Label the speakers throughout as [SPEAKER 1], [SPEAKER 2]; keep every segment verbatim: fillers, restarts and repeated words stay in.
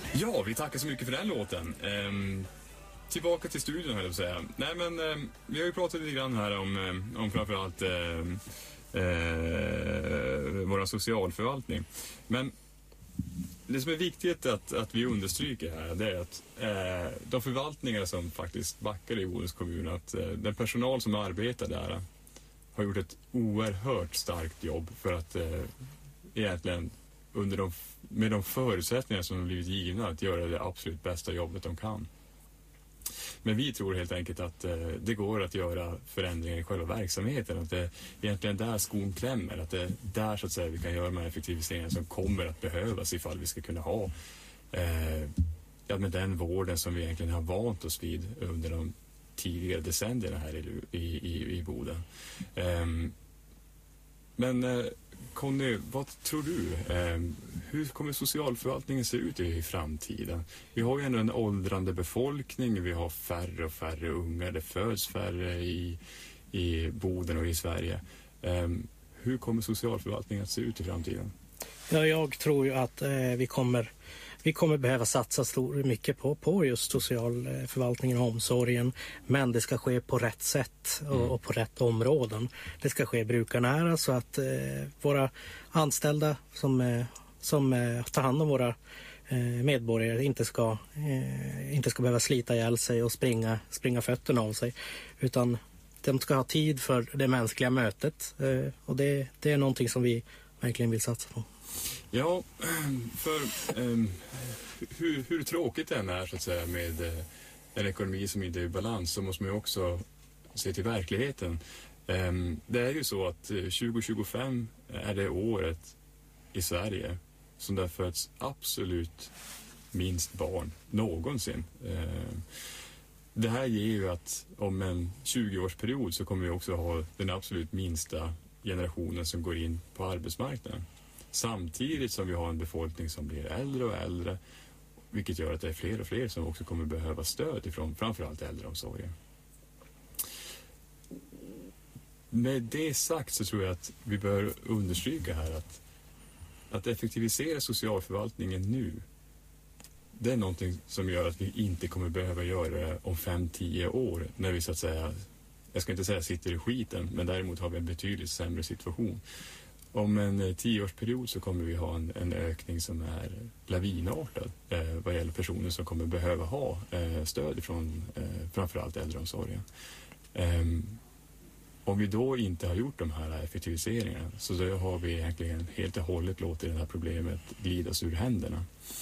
[SPEAKER 1] Ja, vi tackar så mycket för den låten. Ehm, tillbaka till studion, höll jag att säga. Nej, men ehm, vi har ju pratat lite grann här om, ehm, om framförallt ehm, eh, vår socialförvaltning. Men det som är viktigt att, att vi understryker här, det är att eh, de förvaltningar som faktiskt backar i Bodens kommun, att eh, den personal som arbetar där har gjort ett oerhört starkt jobb för att eh, egentligen under de, med de förutsättningar som de blivit givna att göra det absolut bästa jobbet de kan. Men vi tror helt enkelt att eh, det går att göra förändringar i själva verksamheten, att det är egentligen där skon klämmer, att det är där så att säga vi kan göra de här effektiviseringarna som kommer att behövas ifall vi ska kunna ha eh, ja, med den vården som vi egentligen har vant oss vid under de tidigare decennierna här i, i, i, i Boden. Eh, men eh, Conny, vad tror du? Eh, hur kommer socialförvaltningen se ut i, i framtiden? Vi har ju ändå en åldrande befolkning, vi har färre och färre unga, det föds färre i, i Boden och i Sverige. Eh, hur kommer socialförvaltningen att se ut i framtiden?
[SPEAKER 2] Ja, jag tror ju att eh, vi kommer Vi kommer behöva satsa stor, mycket på, på just socialförvaltningen och omsorgen, men det ska ske på rätt sätt och, mm. och på rätt områden. Det ska ske brukarnära så att eh, våra anställda som, eh, som eh, tar hand om våra eh, medborgare inte ska, eh, inte ska behöva slita ihjäl sig och springa, springa fötterna av sig, utan de ska ha tid för det mänskliga mötet eh, och det, det är någonting som vi verkligen vill satsa på.
[SPEAKER 1] Ja, för um, hur, hur tråkigt det än är så att säga med uh, en ekonomi som inte är i balans, så måste man ju också se till verkligheten. Um, det är ju så att uh, tjugo tjugofem är det året i Sverige som det har fötts absolut minst barn någonsin. Uh, det här ger ju att om en tjugo-årsperiod så kommer vi också ha den absolut minsta generationen som går in på arbetsmarknaden. Samtidigt som vi har en befolkning som blir äldre och äldre, vilket gör att det är fler och fler som också kommer behöva stöd ifrån framförallt äldreomsorgen. Med det sagt så tror jag att vi bör understryka här att, att effektivisera socialförvaltningen nu, det är någonting som gör att vi inte kommer behöva göra det om fem till tio år när vi så att säga, jag ska inte säga sitter i skiten, men däremot har vi en betydligt sämre situation. Om en tioårsperiod så kommer vi ha en, en ökning som är lavinartad eh, vad gäller personer som kommer behöva ha eh, stöd från eh, framförallt äldreomsorgen. Eh, om vi då inte har gjort de här effektiviseringarna så då har vi egentligen helt och hållet låtit det här problemet glidas ur händerna.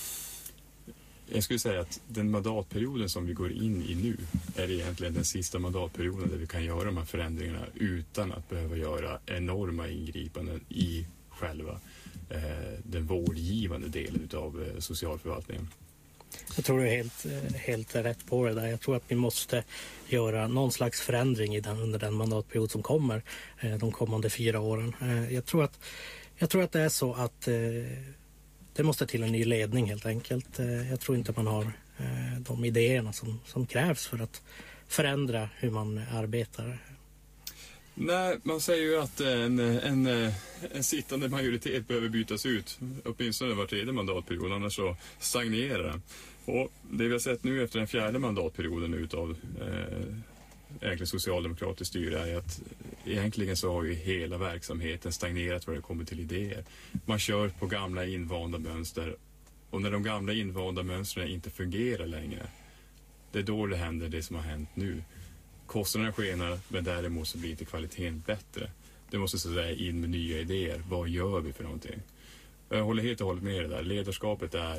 [SPEAKER 1] Jag skulle säga att den mandatperioden som vi går in i nu är egentligen den sista mandatperioden där vi kan göra de här förändringarna utan att behöva göra enorma ingripanden i själva eh, den vårdgivande delen av eh, socialförvaltningen.
[SPEAKER 2] Jag tror du är helt, helt rätt på det där. Jag tror att vi måste göra någon slags förändring i den, under den mandatperiod som kommer eh, de kommande fyra åren. Eh, jag, tror att, jag tror att det är så att eh, det måste till en ny ledning helt enkelt. Jag tror inte man har de idéerna som, som krävs för att förändra hur man arbetar.
[SPEAKER 1] Nej, man säger ju att en, en, en sittande majoritet behöver bytas ut åtminstone var tredje mandatperiod, annars så stagnerar det. Och det vi har sett nu efter den fjärde mandatperioden utav eh, egentligen socialdemokratiskt styre är att egentligen så har ju hela verksamheten stagnerat vad det kommer till idéer. Man kör på gamla invanda mönster och när de gamla invanda mönstren inte fungerar längre, det är då det händer det som har hänt nu. Kostnaderna skenar, men däremot så blir inte kvaliteten bättre. Det måste så att säga in med nya idéer. Vad gör vi för någonting? Jag håller helt och hållet med det där. Ledarskapet är,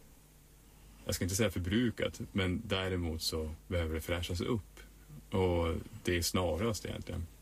[SPEAKER 1] jag ska inte säga förbrukat, men däremot så behöver det fräschas upp. Och det är snarast egentligen.